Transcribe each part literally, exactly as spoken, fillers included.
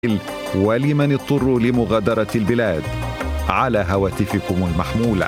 ولمن اضطروا لمغادرة البلاد على هواتفكم المحمولة.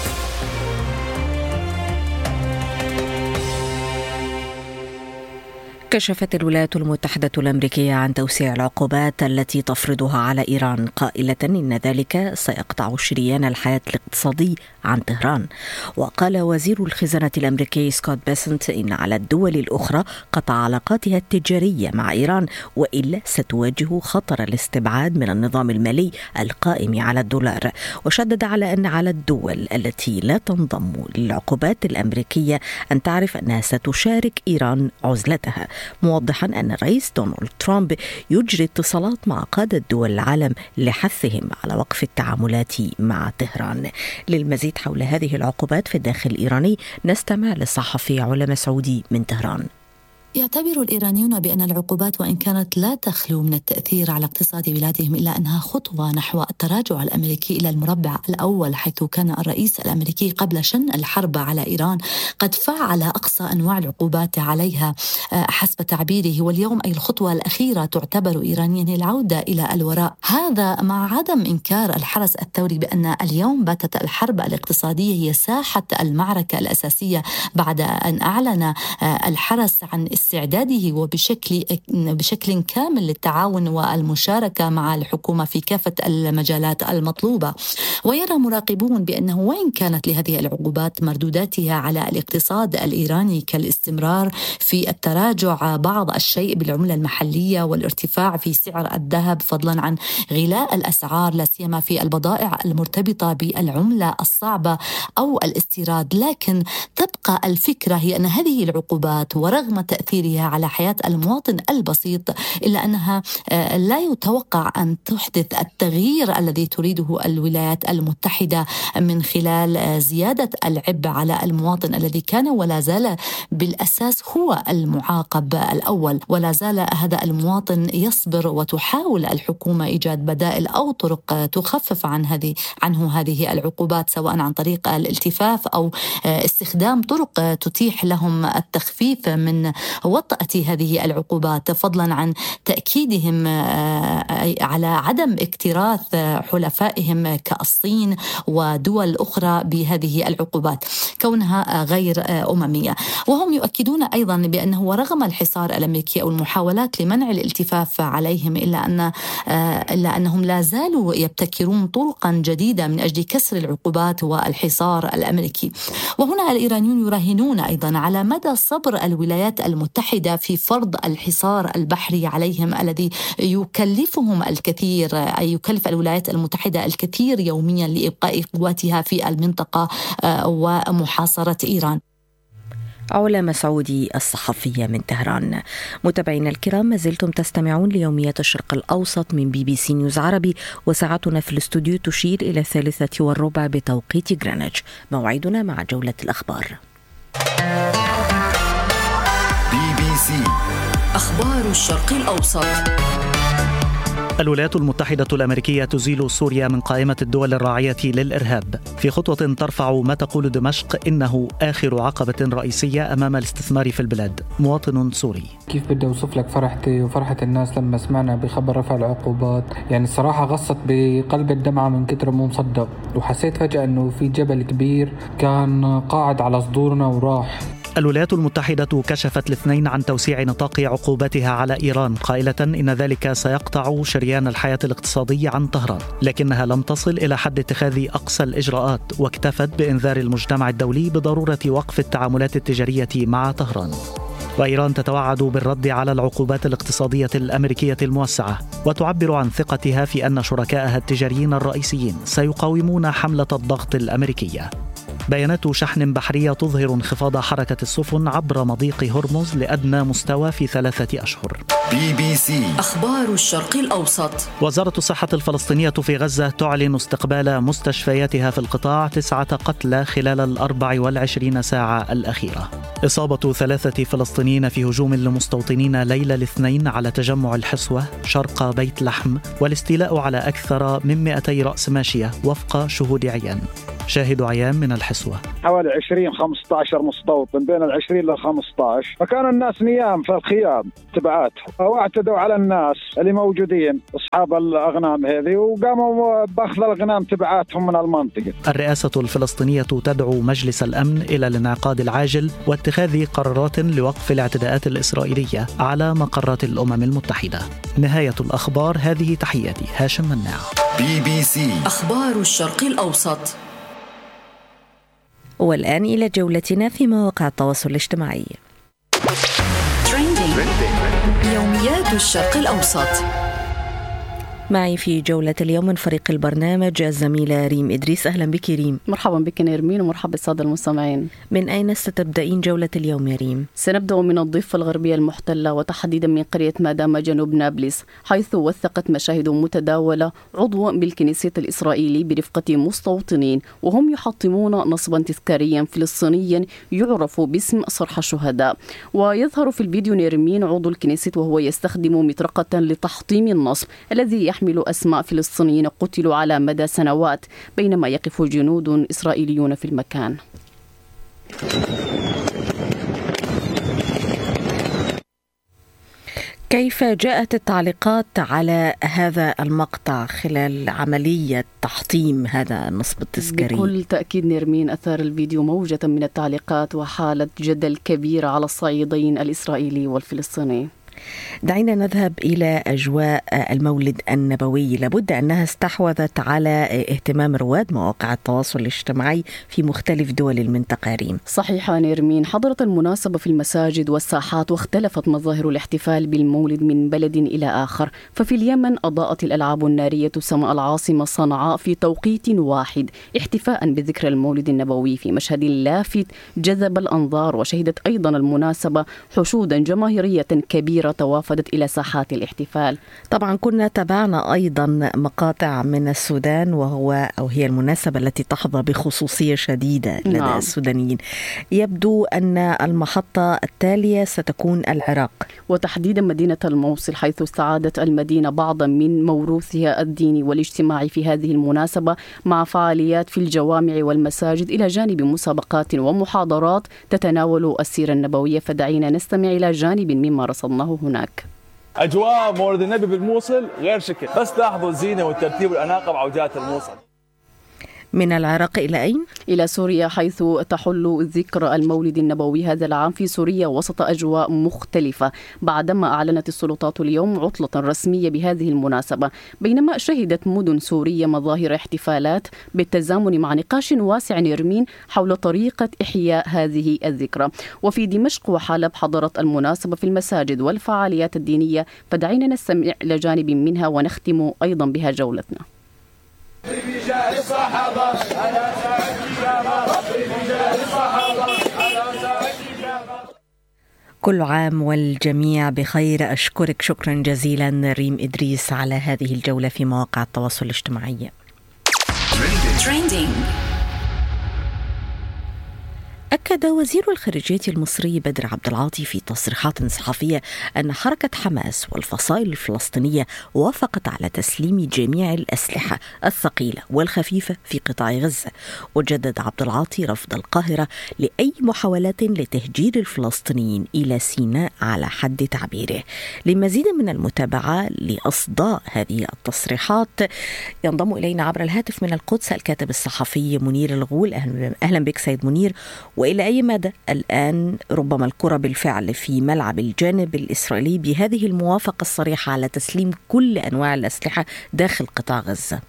كشفت الولايات المتحدة الأمريكية عن توسيع العقوبات التي تفرضها على إيران، قائلة إن ذلك سيقطع شريان الحياة الاقتصادي عن طهران. وقال وزير الخزانة الأمريكي سكوت بيسنت إن على الدول الأخرى قطع علاقاتها التجارية مع إيران، وإلا ستواجه خطر الاستبعاد من النظام المالي القائم على الدولار. وشدد على أن على الدول التي لا تنضم للعقوبات الأمريكية أن تعرف أنها ستشارك إيران عزلتها، موضحا أن الرئيس دونالد ترامب يجري اتصالات مع قادة دول العالم لحثهم على وقف التعاملات مع طهران. للمزيد حول هذه العقوبات في الداخل الإيراني نستمع للصحفي علا مسعودي من طهران. يعتبر الإيرانيون بأن العقوبات وإن كانت لا تخلو من التأثير على اقتصاد بلادهم إلا أنها خطوة نحو التراجع الأمريكي إلى المربع الأول، حيث كان الرئيس الأمريكي قبل شن الحرب على إيران قد فعل أقصى أنواع العقوبات عليها حسب تعبيره، واليوم أي الخطوة الأخيرة تعتبر إيرانيا العودة إلى الوراء. هذا مع عدم إنكار الحرس الثوري بأن اليوم باتت الحرب الاقتصادية هي ساحة المعركة الأساسية، بعد أن أعلن الحرس عن استعداده وبشكل بشكل كامل للتعاون والمشاركة مع الحكومة في كافة المجالات المطلوبة. ويرى مراقبون بأنه وإن كانت لهذه العقوبات مردوداتها على الاقتصاد الإيراني كالاستمرار في التراجع بعض الشيء بالعملة المحلية والارتفاع في سعر الذهب، فضلا عن غلاء الأسعار لا سيما في البضائع المرتبطة بالعملة الصعبة أو الاستيراد، لكن تبقى الفكرة هي أن هذه العقوبات ورغم تأثيرها على حياة المواطن البسيط إلا أنها لا يتوقع أن تحدث التغيير الذي تريده الولايات المتحدة من خلال زيادة العبء على المواطن الذي كان ولا زال بالأساس هو المعاقب الأول، ولا زال هذا المواطن يصبر وتحاول الحكومة إيجاد بدائل أو طرق تخفف عن هذه عنه هذه العقوبات، سواء عن طريق الالتفاف أو استخدام طرق تتيح لهم التخفيف من وطأة هذه العقوبات، فضلا عن تأكيدهم على عدم اكتراث حلفائهم كالصين ودول أخرى بهذه العقوبات كونها غير أممية. وهم يؤكدون أيضا بأنه رغم الحصار الأمريكي أو المحاولات لمنع الالتفاف عليهم إلا أن إلا أنهم لا زالوا يبتكرون طرقا جديدة من أجل كسر العقوبات والحصار الأمريكي. وهنا الإيرانيون يراهنون أيضا على مدى صبر الولايات المتحدة في فرض الحصار البحري عليهم الذي يكلفهم الكثير، أي يكلف الولايات المتحدة الكثير يوميا لإبقاء قواتها في المنطقة ومحاصرة إيران. علا مسعودي الصحفية من طهران. متابعينا الكرام، ما زلتم تستمعون ليوميات الشرق الأوسط من بي بي سي نيوز عربي، وساعتنا في الاستوديو تشير إلى الثالثة والربع بتوقيت غرينتش. موعدنا مع جولة الأخبار. بي بي سي أخبار الشرق الأوسط. الولايات المتحدة الأمريكية تزيل سوريا من قائمة الدول الراعية للإرهاب في خطوة ترفع ما تقول دمشق إنه آخر عقبة رئيسية أمام الاستثمار في البلاد. مواطن سوري: كيف بدي أوصف لك فرحتي وفرحة الناس لما سمعنا بخبر رفع العقوبات؟ يعني الصراحة غصت بقلب الدمعة من كتر مو مصدق، وحسيت فجأة أنه في جبل كبير كان قاعد على صدورنا وراح. الولايات المتحدة كشفت الاثنين عن توسيع نطاق عقوباتها على إيران، قائلة إن ذلك سيقطع شريان الحياة الاقتصادي عن طهران، لكنها لم تصل إلى حد اتخاذ أقصى الإجراءات، واكتفت بإنذار المجتمع الدولي بضرورة وقف التعاملات التجارية مع طهران. وإيران تتوعد بالرد على العقوبات الاقتصادية الأمريكية الموسعة، وتعبر عن ثقتها في أن شركائها التجاريين الرئيسيين سيقاومون حملة الضغط الأمريكية. بيانات شحن بحرية تظهر انخفاض حركة السفن عبر مضيق هرمز لأدنى مستوى في ثلاثة أشهر. بي بي سي أخبار الشرق الأوسط. وزارة الصحة الفلسطينية في غزة تعلن استقبال مستشفياتها في القطاع تسعة قتلى خلال الأربع والعشرين ساعة الأخيرة. إصابة ثلاثة فلسطينيين في هجوم لمستوطنين ليلة الاثنين على تجمع الحصوة شرق بيت لحم، والاستيلاء على أكثر من مئتي رأس ماشية وفق شهود عيان. شاهد عيان من الحسوة. حوالي عشرين خمسة عشر مستوطن بين العشرين للخمسة عشر، فكان الناس نيام في الخيام تبعاتهم، واعتدوا على الناس اللي موجودين أصحاب الأغنام هذه، وقاموا بأخذ الأغنام تبعاتهم من المنطقة. الرئاسة الفلسطينية تدعو مجلس الأمن إلى الانعقاد العاجل واتخاذ قرارات لوقف الاعتداءات الإسرائيلية على مقرات الأمم المتحدة. نهاية الأخبار. هذه تحياتي هاشم مناع. بي بي سي أخبار الشرق الأوسط. والآن إلى جولتنا في مواقع التواصل الاجتماعي. يوميات الشرق الأوسط. معي في جولة اليوم من فريق البرنامج الزميلة ريم إدريس. أهلا بك ريم. مرحبا بك نيرمين، ومرحبا بالسادة المستمعين. من أين ستبدأين جولة اليوم يا ريم؟ سنبدأ من الضفة الغربية المحتلة، وتحديدا من قرية مادام جنوب نابلس، حيث وثقت مشاهد متداولة عضو بالكنيسة الإسرائيلي برفقة مستوطنين وهم يحطمون نصبا تذكاريا فلسطينيا يعرف باسم صرح الشهداء. ويظهر في الفيديو نيرمين عضو الكنيسة وهو يستخدم مطرقة لتحطيم النصب الذي يحمل أسماء فلسطينيين قتلوا على مدى سنوات، بينما يقف جنود إسرائيليون في المكان. كيف جاءت التعليقات على هذا المقطع خلال عملية تحطيم هذا النصب التذكاري؟ بكل تأكيد نيرمين، أثار الفيديو موجة من التعليقات وحالة جدل كبيرة على الصعيدين الإسرائيلي والفلسطيني. دعينا نذهب إلى أجواء المولد النبوي. لابد أنها استحوذت على اهتمام رواد مواقع التواصل الاجتماعي في مختلف دول المنطقة. ريم، صحيح نيرمين، حضرت المناسبة في المساجد والساحات، واختلفت مظاهر الاحتفال بالمولد من بلد إلى آخر. ففي اليمن أضاءت الألعاب النارية سماء العاصمة صنعاء في توقيت واحد احتفاء بذكرى المولد النبوي في مشهد لافت جذب الأنظار. وشهدت أيضا المناسبة حشودا جماهيرية كبيرة توافدت إلى ساحات الاحتفال. طبعا كنا تابعنا أيضا مقاطع من السودان، وهو أو هي المناسبة التي تحظى بخصوصية شديدة لدى نعم. السودانيين. يبدو أن المحطة التالية ستكون العراق، وتحديدا مدينة الموصل، حيث استعادت المدينة بعضا من موروثها الديني والاجتماعي في هذه المناسبة، مع فعاليات في الجوامع والمساجد إلى جانب مسابقات ومحاضرات تتناول السيرة النبوية. فدعينا نستمع إلى جانب مما رصدناه هناك. أجواء مولد النبي بالموصل غير شكل، بس لاحظوا الزينة والترتيب والأناقة بعوجات الموصل. من العراق إلى أين؟ إلى سوريا، حيث تحل ذكرى المولد النبوي هذا العام في سوريا وسط أجواء مختلفة، بعدما أعلنت السلطات اليوم عطلة رسمية بهذه المناسبة. بينما شهدت مدن سوريا مظاهر احتفالات بالتزامن مع نقاش واسع نيرمين حول طريقة إحياء هذه الذكرى. وفي دمشق وحلب حضرت المناسبة في المساجد والفعاليات الدينية. فدعينا نستمع إلى جانب منها ونختم أيضا بها جولتنا. كل عام والجميع بخير. أشكرك شكرا جزيلا ريم إدريس على هذه الجولة في مواقع التواصل الاجتماعي. أكد وزير الخارجية المصري بدر عبد العاطي في تصريحات صحفية أن حركة حماس والفصائل الفلسطينية وافقت على تسليم جميع الأسلحة الثقيلة والخفيفة في قطاع غزة. وجدد عبد العاطي رفض القاهرة لأي محاولات لتهجير الفلسطينيين إلى سيناء على حد تعبيره. لمزيد من المتابعة لأصداء هذه التصريحات ينضم إلينا عبر الهاتف من القدس الكاتب الصحفي منير الغول. أهلا بك سيد منير. وإلى أي مدى الآن ربما الكرة بالفعل في ملعب الجانب الإسرائيلي بهذه الموافقة الصريحة على تسليم كل أنواع الأسلحة داخل قطاع غزة؟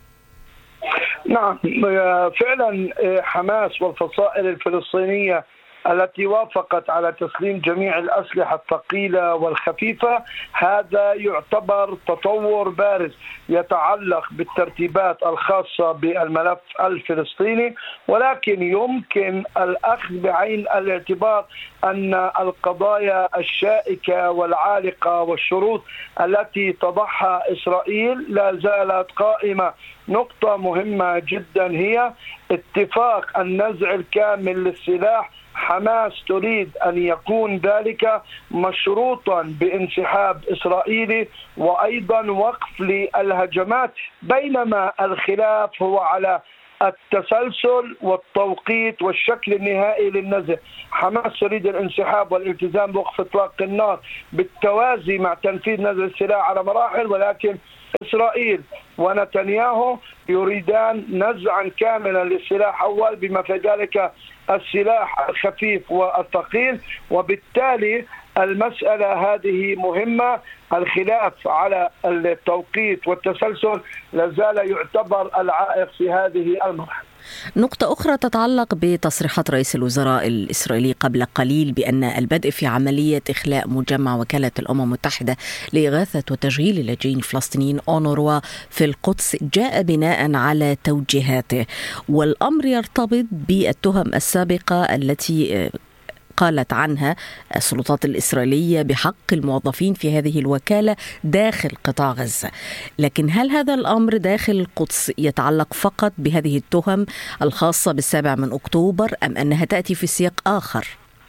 نعم، فعلا حماس والفصائل الفلسطينية التي وافقت على تسليم جميع الأسلحة الثقيلة والخفيفة، هذا يعتبر تطور بارز يتعلق بالترتيبات الخاصة بالملف الفلسطيني. ولكن يمكن الأخذ بعين الاعتبار أن القضايا الشائكة والعالقة والشروط التي تضعها إسرائيل لا زالت قائمة. نقطة مهمة جدا هي اتفاق النزع الكامل للسلاح. حماس تريد أن يكون ذلك مشروطا بانسحاب إسرائيلي وأيضا وقف للهجمات، بينما الخلاف هو على التسلسل والتوقيت والشكل النهائي للنزع. حماس تريد الانسحاب والالتزام بوقف اطلاق النار بالتوازي مع تنفيذ نزع السلاح على مراحل، ولكن إسرائيل ونتنياهو يريدان نزعا كاملا للسلاح أول بما في ذلك السلاح الخفيف والثقيل، وبالتالي المسألة هذه مهمة. الخلاف على التوقيت والتسلسل لازال يعتبر العائق في هذه المرحلة. نقطة أخرى تتعلق بتصريحات رئيس الوزراء الإسرائيلي قبل قليل بأن البدء في عملية إخلاء مجمع وكالة الأمم المتحدة لإغاثة وتشغيل اللاجئين الفلسطينيين أونروا في القدس جاء بناء على توجيهاته، والأمر يرتبط بالتهم السابقة التي قالت عنها السلطات الإسرائيلية بحق الموظفين في هذه الوكالة داخل قطاع غزة. لكن هل هذا الأمر داخل القدس يتعلق فقط بهذه التهم الخاصة بالسابع من أكتوبر أم أنها تأتي في سياق آخر؟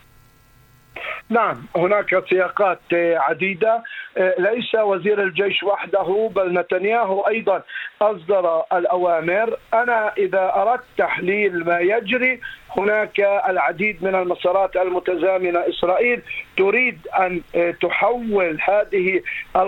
نعم، هناك سياقات عديدة، ليس وزير الجيش وحده بل نتنياهو أيضا أصدر الأوامر. أنا إذا أردت تحليل ما يجري، هناك العديد من المسارات المتزامنة. إسرائيل تريد أن تحول هذه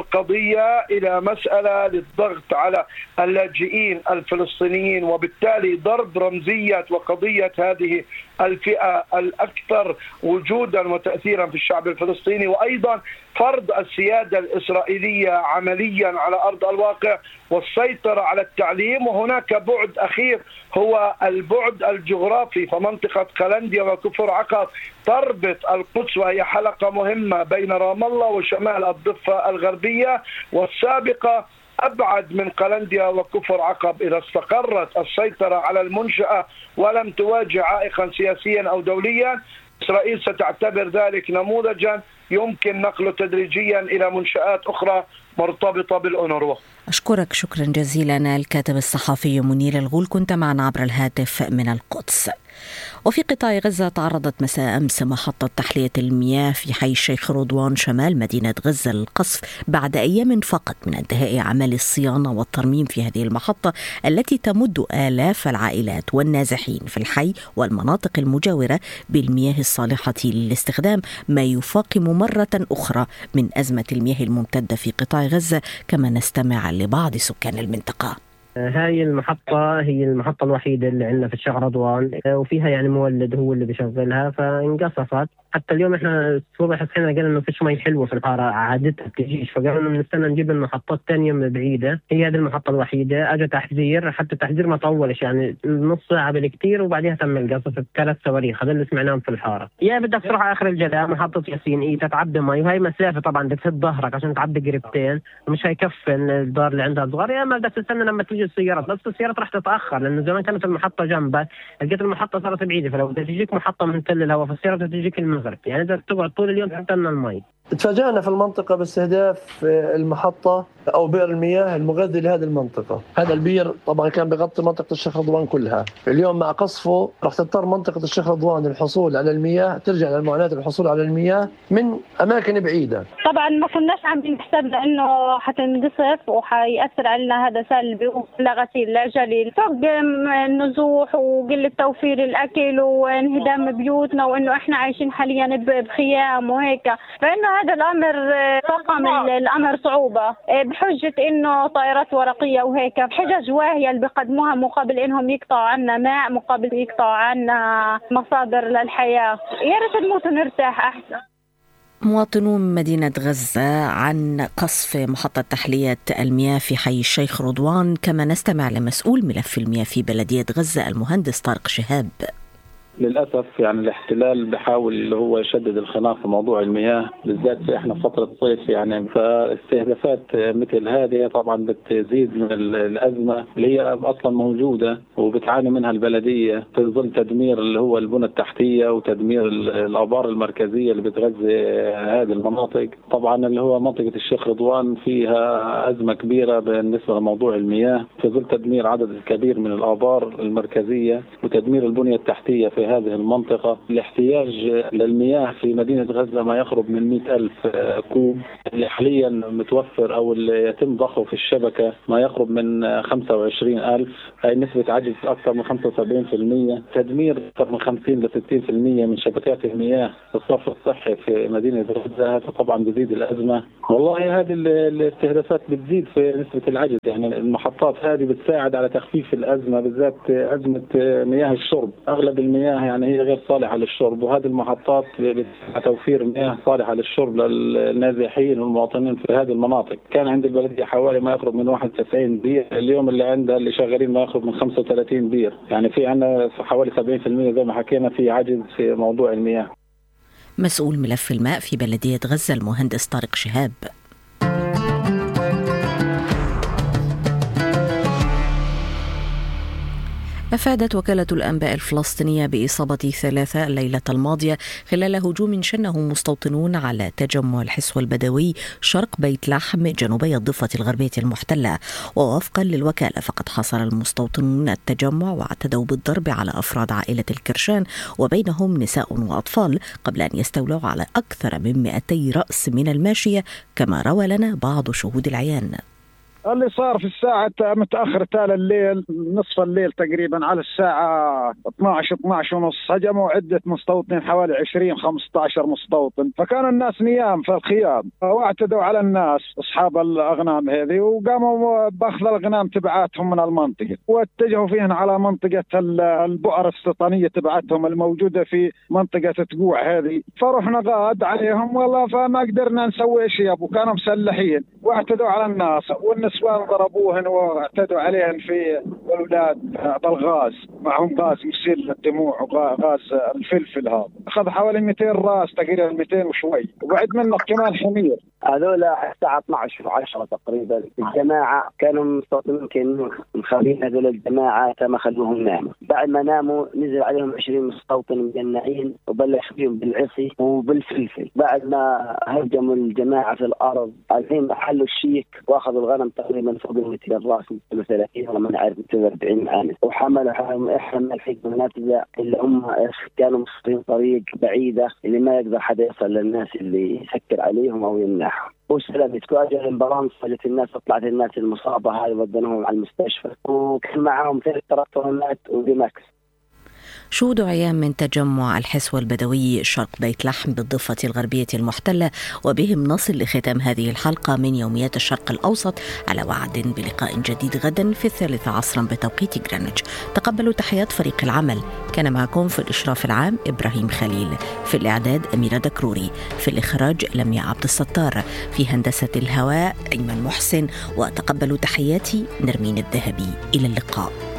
القضية إلى مسألة للضغط على اللاجئين الفلسطينيين، وبالتالي ضرب رمزية وقضية هذه الفئة الأكثر وجودا وتأثيرا في الشعب الفلسطيني، وأيضا فرض السيادة الإسرائيلية عمليا على أرض الواقع والسيطرة على التعليم. وهناك بعد أخير هو البعد الجغرافي، فمنطقة قلنديا وكفر عقب تربط القدس، وهي حلقة مهمة بين رام الله وشمال الضفة الغربية والسابقة أبعد من قلنديا وكفر عقب. إذا استقرت السيطرة على المنشأة ولم تواجه عائقا سياسيا أو دوليا، إسرائيل ستعتبر ذلك نموذجا يمكن نقله تدريجيا إلى منشآت أخرى مرتبطة بالأونروا. أشكرك شكرا جزيلا الكاتب الصحفي منير الغول، كنت معنا عبر الهاتف من القدس. وفي قطاع غزة تعرضت مساء أمس محطة تحلية المياه في حي الشيخ رضوان شمال مدينة غزة للقصف بعد أيام فقط من انتهاء أعمال الصيانة والترميم في هذه المحطة التي تمد آلاف العائلات والنازحين في الحي والمناطق المجاورة بالمياه الصالحة للاستخدام، ما يفاقم مرة أخرى من أزمة المياه الممتدة في قطاع غزة، كما نستمع لبعض سكان المنطقة. هاي المحطة هي المحطة الوحيدة اللي عندنا في الشيخ رضوان، وفيها يعني مولد هو اللي بيشغلها، فانقصفت. حتى اليوم احنا الصبح صحينا قالوا انه فيش مي حلوة في الحارة عادتها بتجيش، فقالوا انه بنستنى نجيب المحطات الثانية من بعيدة. هي هذه المحطة الوحيدة. اجى تحذير، حتى التحذير ما طولش، يعني نص ساعة بالكثير وبعدها تم القصف بثلاث صواريخ. هذا اللي سمعناهم في الحارة. يا بدك تروح على اخر الجلاء محطة ياسين اي تتعدى مي، وهي مسافة طبعا بدك تهد ظهرك عشان تعدي قريبتين، ومش هيكفي الدار اللي عندها صغار. يا اما بدك تستنى لما تيجي السيارات، بس السيارات راح تتاخر لانه زمان كانت المحطه جنبك، لقيت المحطه صارت بعيده، فلو بدها تجيك محطه من تل الهواء فالسياره بدها تجيك المغرب، يعني بدك تقعد طول اليوم تستنى المي. تفاجأنا في المنطقة باستهداف المحطة أو بئر المياه المغذي لهذه المنطقة. هذا البئر طبعا كان بيغطي منطقة الشيخ رضوان كلها. اليوم مع قصفه راح تضطر منطقة الشيخ رضوان الحصول على المياه، ترجع للمعاناة الحصول على المياه من أماكن بعيدة. طبعا ما كناش عم نحسب لأنه حتنقصف وحيأثر علينا هذا سلبي، لا غسيل لا جليل، فوق النزوح وقلة توفير الأكل وانهدام بيوتنا، وإنه إحنا عايشين حاليا بخيام وهيك، فإنه هذا الأمر فقم الأمر صعوبة بحجة إنه طائرات ورقية وهيك، حجج واهية اللي بيقدموها مقابل إنهم يقطعوا عنا ماء، مقابل يقطعوا عنا مصادر للحياة. يا ريت نموت ونرتاح أحسن. مواطنون مدينة غزة عن قصف محطة تحلية المياه في حي الشيخ رضوان، كما نستمع لمسؤول ملف المياه في بلدية غزة المهندس طارق شهاب. للأسف يعني الاحتلال بحاول اللي هو يشدد الخناق في موضوع المياه، بالذات في احنا فترة صيف يعني، فاستهدافات مثل هذه طبعا بتزيد من الأزمة اللي هي أصلا موجودة وبتعاني منها البلدية في ظل تدمير اللي هو البنى التحتية وتدمير الآبار المركزية اللي بتغذي هذه المناطق. طبعا اللي هو منطقة الشيخ رضوان فيها أزمة كبيرة بالنسبة لموضوع المياه في ظل تدمير عدد كبير من الآبار المركزية وتدمير البنية التحتية في هذه المنطقة. الاحتياج للمياه في مدينة غزة ما يقرب من مئة ألف كوب، اللي حاليا متوفر أو اللي يتم ضخه في الشبكة ما يقرب من خمسة وعشرين ألف، أي نسبة عجز أكثر من خمسة وسبعين بالمئة، تدمير أكثر من خمسين لستين بالمئة من شبكات المياه الصرف الصحي في مدينة غزة. هذا طبعا بيزيد الأزمة. والله هذه الاستهدافات بتزيد في نسبة العجز، يعني المحطات هذه بتساعد على تخفيف الأزمة، بالذات أزمة مياه الشرب. أغلب المياه يعني هي غير صالحة للشرب، وهذه المحطات توفير مياه صالحة للشرب للنازحين والمواطنين في هذه المناطق. كان عند البلدية حوالي ما يقرب من واحد وتسعين بير، اليوم اللي عندها اللي شغالين ما يقرب من خمسة وثلاثين بير، يعني في عندنا حوالي سبعين بالمئة زي ما حكينا في عجز في موضوع المياه. مسؤول ملف الماء في بلدية غزة المهندس طارق شهاب. أفادت وكالة الأنباء الفلسطينية بإصابة ثلاثة الليلة الماضية خلال هجوم شنه مستوطنون على تجمع الحسوة البدوي شرق بيت لحم جنوبي الضفة الغربية المحتلة. ووفقا للوكالة فقد حاصر المستوطنون التجمع واعتدوا بالضرب على أفراد عائلة الكرشان وبينهم نساء وأطفال قبل أن يستولوا على أكثر من مئتي رأس من الماشية، كما روى لنا بعض شهود العيان. اللي صار في الساعة متأخر تال الليل، نصف الليل تقريبا، على الساعة اثنعش اثنعش ونص، هجموا عدة مستوطنين حوالي عشرين خمسة عشر مستوطن، فكان الناس نيام في الخيام واعتدوا على الناس أصحاب الأغنام هذه، وقاموا بأخذ الأغنام تبعاتهم من المنطقة واتجهوا فيهن على منطقة البؤر الاستيطانية تبعاتهم الموجودة في منطقة تقوع هذه. فرحنا غاد عليهم والله فما قدرنا نسوي شيء، وكانوا مسلحين واعتدوا على الناس، والنسوان ضربوهن واعتدوا عليهن في الأولاد بالغاز، معهم غاز يسيل للدموع وغاز الفلفل. هذا أخذ حوالي مئتين راس تقريبا، مئتين وشوي، وبعد منه كمان حمير. هذول الساعة اثنعش وعشرة تقريبا الجماعة كانوا مستوطنين كانوا مخلين هذول الجماعة ما خلوهم ناموا. بعد ما ناموا نزل عليهم عشرين مستوطن مجنعين وبلش فيهم بالعصي وبالفلفل. بعد ما هجموا الجماعة في الأرض الحين حلوا الشيك واخذوا الغنم تقريبا فوق مئتين راس، مئتين وثلاثين ولا ما نعرف مئتين وأربعين عام، وحملوا إحنا من الحكمة اللي هم كانوا مستوطنين طريق بعيدة اللي ما يقدر حدا يصل للناس اللي يسكر عليهم أو يمنعهم. وسلمت كواجه الامبرانس، فجت الناس طلعت الناس المصابة هاي ودناهم على المستشفى، وكان معهم ثلاث تراكتورات وديماكس. شهود عيان من تجمع الحسوة البدوي شرق بيت لحم بالضفة الغربية المحتلة. وبهم نصل لختام هذه الحلقة من يوميات الشرق الأوسط، على وعد بلقاء جديد غدا في الثالثة عصرا بتوقيت غرينتش. تقبلوا تحيات فريق العمل، كان معكم في الإشراف العام إبراهيم خليل، في الإعداد أميرة دكروري، في الإخراج لميا عبد الستار، في هندسة الهواء أيمن محسن. وتقبلوا تحياتي نرمين الذهبي. إلى اللقاء.